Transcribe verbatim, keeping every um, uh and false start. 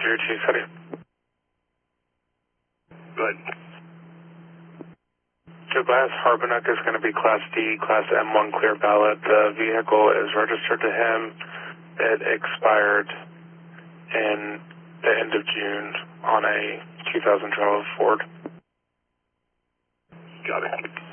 Roger, Chief City. Good. Joe Glass, Harbinock is going to be Class D, Class M one clear ballot. The vehicle is registered to him. It expired in the end of June on a two thousand twelve Ford. Got it.